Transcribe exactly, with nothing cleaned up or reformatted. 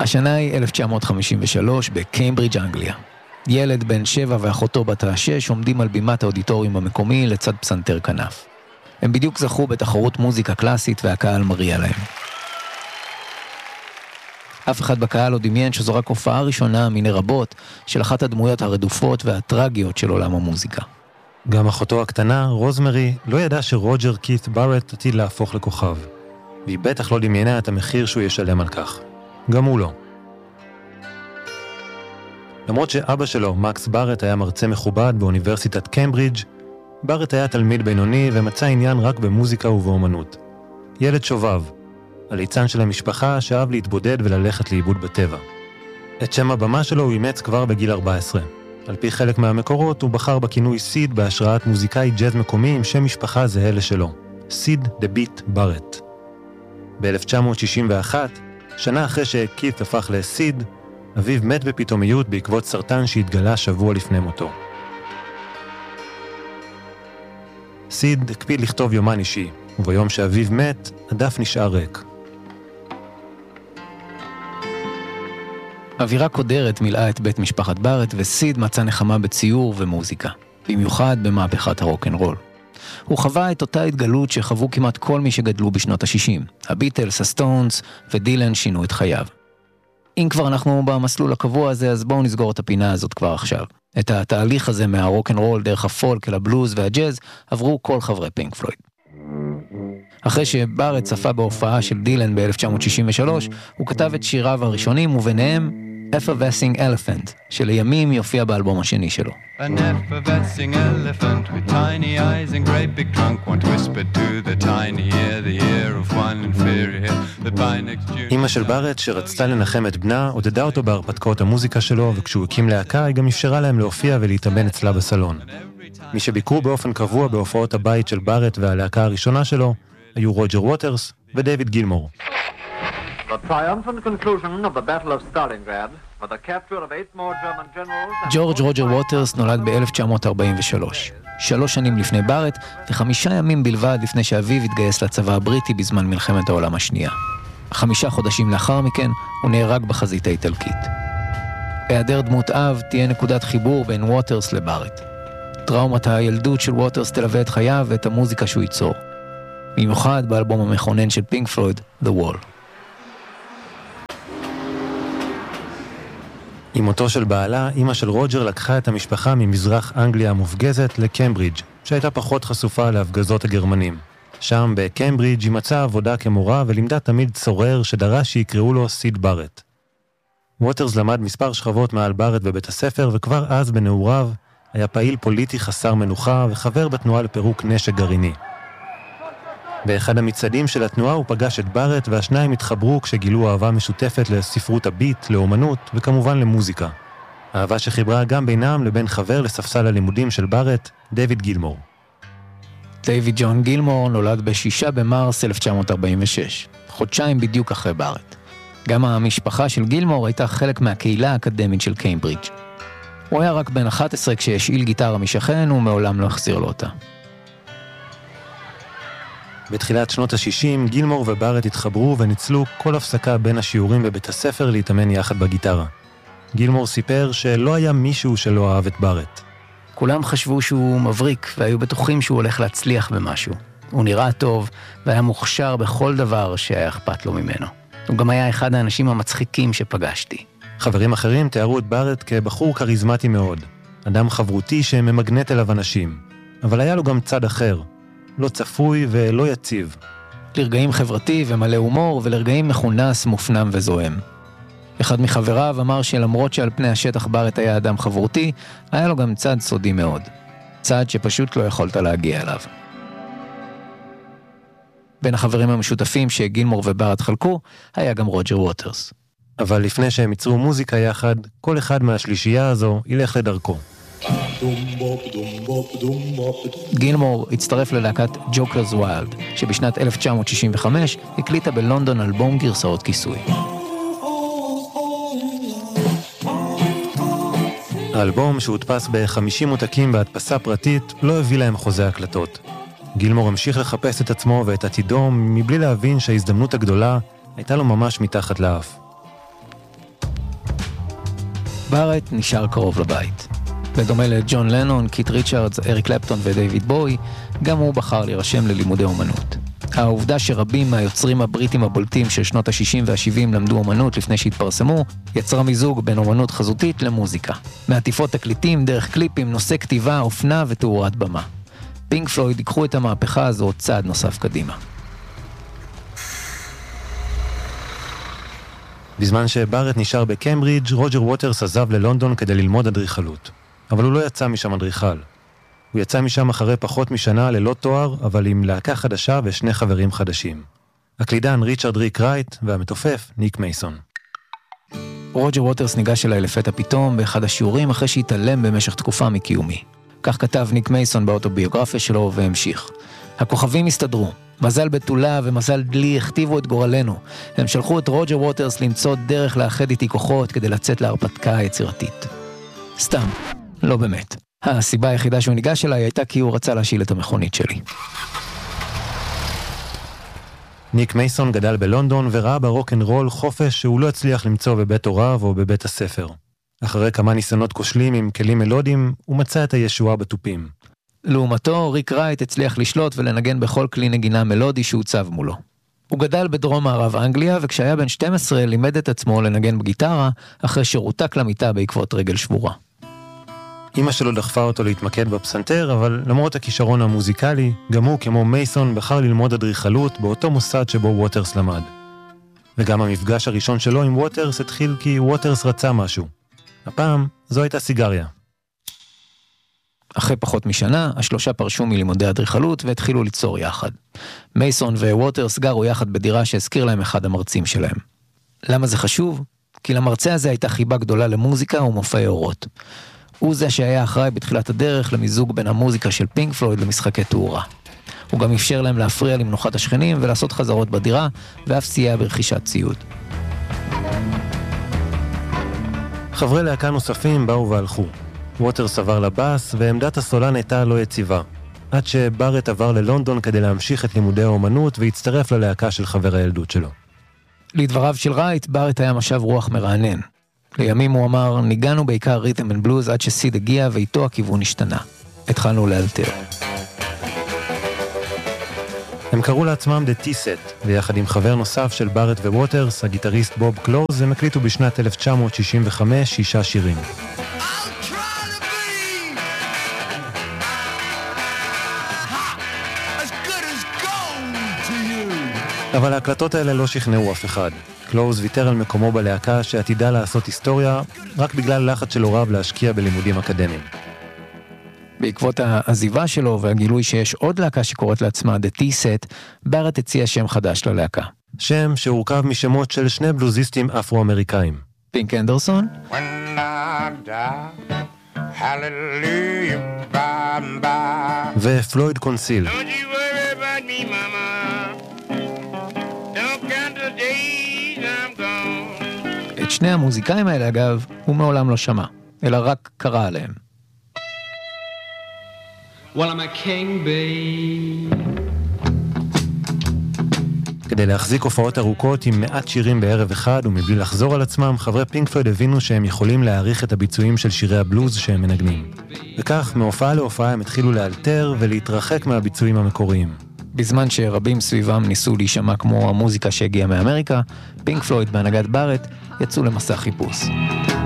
השנה היא אלף תשע מאות חמישים ושלוש בקיימברידג', אנגליה. ילד בן שבע ואחותו בת השש עומדים על בימת האודיטוריום המקומי לצד פסנתר כנף. הם בדיוק זכו בתחרות מוזיקה קלאסית והקהל מריע להם. אף אחד בקהל לא דמיין שזו רק הופעה ראשונה מיני רבות של אחת הדמויות הרדופות והטרגיות של עולם המוזיקה. גם אחותו הקטנה, רוזמרי, לא ידעה שרוג'ר קית' בארט עתיד להפוך לכוכב. והיא בטח לא דמיינה את המחיר שהוא ישלם על כך. גם הוא לא. למרות שאבא שלו, מקס בארט, היה מרצה מכובד באוניברסיטת קיימברידג', בארט היה תלמיד בינוני ומצא עניין רק במוזיקה ובאומנות. ילד שובב, הליצן של המשפחה שאהב להתבודד וללכת לאיבוד בטבע. את שם הבמה שלו הוא אימץ כבר בגיל ארבע עשרה. על פי חלק מהמקורות הוא בחר בכינוי סיד בהשראת מוזיקאי ג'אז מקומי עם שם משפחה זהה לשלו, סיד דה ביט בארט. ב-אלף תשע מאות שישים ואחת, שנה אחרי שקית' הפך לסיד, אביו מת בפתאומיות בעקבות סרטן שהתגלה שבוע לפני מותו. סיד הקפיד לכתוב יומן אישי, וביום שאביו מת, הדף נשאר ריק. אווירה קודרת מילאה את בית משפחת בארט, וסיד מצא נחמה בציור ומוזיקה, במיוחד במהפכת הרוק'נ'רול. הוא חווה את אותה התגלות שחוו כמעט כל מי שגדלו בשנות ה-שישים. הביטלס, הסטונס ודילן שינו את חייו. אם כבר אנחנו במסלול הקבוע הזה, אז בואו נסגור את הפינה הזאת כבר עכשיו. את התהליך הזה מהרוק'נ'רול דרך הפולק אל הבלוז והג'אז עברו כל חברי פינק פלויד. אחרי שבארט צפה בהופעה של דילן ב-אלף תשע מאות שישים ושלוש, הוא כתב את שיריו הראשונים, וביניהם Effervescing Elephant, שלימים יופיע באלבום השני שלו. An effervescing elephant with tiny eyes and great big trunk once whispered to the tiny ear, the ear of one inferior, that by next June... אמא של בארט שרצתה לנחם את בנה, עודדה אותו בהרפתקאות המוזיקה שלו, וכשהוא הקים להקה, היא גם אפשרה להם להופיע ולהתאמן אצלה בסלון. מי שביקרו באופן קבוע בהופעות הבית של בארט והלהקה הראשונה שלו, היו רוג'ר ווטרס ודייוויד גילמור. ג'ורג' רוג'ר ווטרס נולד ב-אלף תשע מאות ארבעים ושלוש, שלוש שנים לפני בארט וחמישה ימים בלבד לפני שאביו התגייס לצבא הבריטי בזמן מלחמת העולם השנייה. חמישה חודשים לאחר מכן הוא נהרג בחזית האיטלקית. היעדר דמות אב תהיה נקודת חיבור בין ווטרס לבארט. טראומת הילדות של ווטרס תלווה את חייו ואת המוזיקה שהוא ייצור. במיוחד באלבום המכונן של פינק פלויד, The Wall. עם מותו של בעלה, אמא של רוג'ר לקחה את המשפחה ממזרח אנגליה המופגזת לקיימברידג', שהייתה פחות חשופה להפגזות הגרמנים. שם בקיימברידג' היא מצאה עבודה כמורה ולימדה תמיד צורר שדרש שיקראו לו סיד בארט. ווטרס למד מספר שכבות מעל בארט בבית הספר, וכבר אז בנעוריו היה פעיל פוליטי חסר מנוחה וחבר בתנועה לפירוק נשק גרעיני. באחד המצעדים של התנועה הוא פגש את בארט, והשניים התחברו כשגילו אהבה משותפת לספרות הביט, לאומנות וכמובן למוזיקה. אהבה שחיברה גם בינם לבין חבר לספסל הלימודים של בארט, דיוויד גילמור. דיוויד ג'ון גילמור נולד בשישה במרס אלף תשע מאות ארבעים ושש, חודשיים בדיוק אחרי בארט. גם המשפחה של גילמור הייתה חלק מהקהילה האקדמית של קיימברידג'. הוא היה רק בן אחת עשרה כשהשאיל גיטרה משכן ומעולם לא החזיר לו אותה. בתחילת שנות ה-שישים, גילמור ובארט התחברו וניצלו כל הפסקה בין השיעורים בבית הספר להתאמן יחד בגיטרה. גילמור סיפר שלא היה מישהו שלא אהב את בארט. כולם חשבו שהוא מבריק והיו בטוחים שהוא הולך להצליח במשהו. הוא נראה טוב והיה מוכשר בכל דבר שהיה אכפת לו ממנו. הוא גם היה אחד האנשים המצחיקים שפגשתי. חברים אחרים תיארו את בארט כבחור קריזמטי מאוד, אדם חברותי שממגנט אליו אנשים. אבל היה לו גם צד אחר, לא צפוי ולא יציב. לרגעים חברתי ומלא הומור, ולרגעים מכונס, מופנם וזוהם. אחד מחבריו אמר שלמרות שעל פני השטח בארט היה אדם חברותי, היה לו גם צד סודי מאוד. צד שפשוט לא יכולת להגיע אליו. בין החברים המשותפים שגילמור ובארט חלקו, היה גם רוג'ר ווטרס. אבל לפני שהם ייצרו מוזיקה יחד, כל אחד מהשלישייה הזו ילך לדרכו. גילמור הצטרף ללהקת ג'וקרס ווילד, שבשנת אלף תשע מאות שישים וחמש הקליטה בלונדון אלבום גרסאות כיסוי. האלבום שהודפס ב-חמישים מותקים בהדפסה פרטית לא הביא להם חוזה הקלטות. גילמור המשיך לחפש את עצמו ואת עתידו מבלי להבין שההזדמנות הגדולה הייתה לו ממש מתחת לאף. בארט נשאר קרוב לבית. בדומה לג'ון לנון, קית' ריצ'רדס, אריק קלפטון ודייוויד בוי, גם הוא בחר להירשם ללימודי אומנות. העובדה שרבים מהיוצרים הבריטים הבולטים של שנות ה-שישים וה-שבעים למדו אומנות לפני שהתפרסמו, יצרה מיזוג בין אומנות חזותית למוזיקה. מעטיפות תקליטים, דרך קליפים, נושא כתיבה, אופנה ותאורת במה. פינק פלויד ייקחו את המהפכה הזו צעד נוסף קדימה. בזמן שבארט נשאר בקמברידג', רוג'ר ווטרס עזב ללונדון כדי ללמוד אדריכלות. אבל הוא לא יצא משם אדריכל. הוא יצא משם אחרי פחות משנה ללא תואר, אבל עם להקה חדשה ושני חברים חדשים. הקלידן ריצ'רד ריק רייט והמתופף ניק מייסון. רוג'ר ווטרס ניגש אליי לפתע פתאום באחד השיעורים אחרי שהתעלם במשך תקופה מקיומי. כך כתב ניק מייסון באוטוביוגרפיה שלו והמשיך. הכוכבים הסתדרו. מזל בתולה ומזל דלי הכתיבו את גורלנו. הם שלחו את רוג'ר ווטרס למצוא דרך לאחד איתי כוחות כדי לצאת להרפתקה היצירתית. סתם, לא באמת. הסיבה היחידה שהוא ניגש אליי הייתה כי הוא רצה להשיל את המכונית שלי. ניק מייסון גדל בלונדון וראה ברוק'נ'רול חופש שהוא לא הצליח למצוא בבית הוריו או בבית הספר. אחרי כמה ניסיונות כושלים עם כלים מלודיים, הוא מצא את הישועה בתופים. לעומתו, ריק רייט הצליח לשלוט ולנגן בכל כלי נגינה מלודי שהוצב מולו. הוא גדל בדרום מערב אנגליה, וכשהיה בן שתים עשרה לימד את עצמו לנגן בגיטרה, אחרי שרותק למיטה בעקבות רגל שבורה. אמא שלו דחפה אותו להתמקד בפסנתר, אבל למרות הכישרון המוזיקלי, גם הוא, כמו מייסון, בחר ללמוד אדריכלות באותו מוסד שבו ווטרס למד. וגם המפגש הראשון שלו עם ווטרס התחיל כי ווטרס רצה משהו. הפעם זו הייתה סיגריה. אחרי פחות משנה, השלושה פרשו מלימודי אדריכלות והתחילו ליצור יחד. מייסון וווטרס גרו יחד בדירה שהזכיר להם אחד המרצים שלהם. למה זה חשוב? כי למרצה הזה הייתה חיבה גדולה למוזיקה ומופעי אורות. הוא זה שהיה אחראי בתחילת הדרך למיזוג בין המוזיקה של פינק פלויד למשחקי תאורה. הוא גם אפשר להם להפריע למנוחת השכנים ולעשות חזרות בדירה, ואף סייע ברכישת ציוד. חברי להקה נוספים באו והלכו. ווטרס עבר לבאס, ועמדת הסולן הייתה לא יציבה. עד שבארט עבר ללונדון כדי להמשיך את לימודי האומנות והצטרף ללהקה של חבר הילדות שלו. לדבריו של רייט, בארט היה משב רוח מרענן. לימים הוא אמר, ניגענו בעיקר ריתם אנד בלוז עד שסיד הגיע ואיתו הכיוון השתנה. התחלנו לאלתר. הם קראו לעצמם The T-Set, ויחד עם חבר נוסף של בארט וווטרס, הגיטריסט בוב קלוז, הם הקליטו בשנת אלף תשע מאות שישים וחמש שישה שירים. אבל ההקלטות האלה לא שכנעו אף אחד. קלוז ויתר על מקומו בלהקה שעתידה לעשות היסטוריה רק בגלל לחץ של הוריו להשקיע בלימודים אקדמיים. בעקבות העזיבה שלו והגילוי שיש עוד להקה שקוראת לעצמה The T-Set, בארט הציע שם חדש ללהקה. שם שהורכב משמות של שני בלוזיסטים אפרו-אמריקאים. פינק אנדרסון When I die, hallelujah, bye bye. ופלויד קונסיל. Don't you worry about me, mama. Don't count the days I'm gone. את שני המוזיקאים האלה, אגב, הוא מעולם לא שמע, אלא רק קרא עליהם. Well, I'm a king bee. כדי להחזיק הופעות ארוכות עם מעט שירים בערב אחד ומבלי לחזור על עצמם, חברי פינק פלויד הבינו שהם יכולים להעריך את הביצועים של שירי הבלוז שהם מנגנים. וכך, מהופעה להופעה הם התחילו לאלתר ולהתרחק מהביצועים המקוריים. בזמן שרבים סביבם ניסו להישמע כמו המוזיקה שהגיעה מאמריקה, פינק פלויד בהנהגת בארט יצאו למסע חיפוש.